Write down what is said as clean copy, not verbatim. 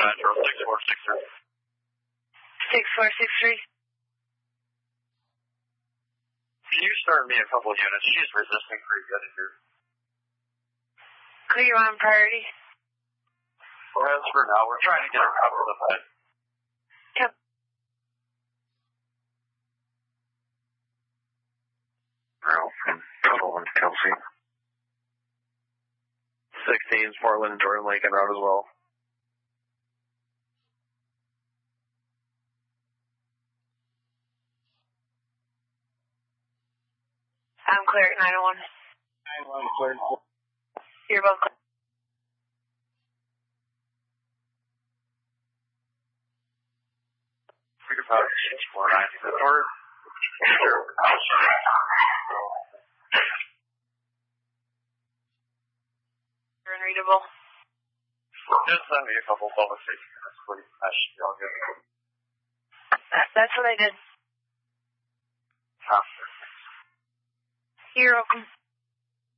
Metro 6463. 6463. Can you start me a couple of units? She's resisting pretty good here. Who you on priority? Well, as for now, we're trying to get her up to the bed. Yep. Ralph, Tuttle and Kelsey. 16's Portland and Jordan Lake en route as well. I'm clear at 901. 901 cleared. You're both clear. Figure about 649. Or, You're unreadable. just send me a couple public safety units, please. That should be all good. That's what I did. Copy. You're welcome.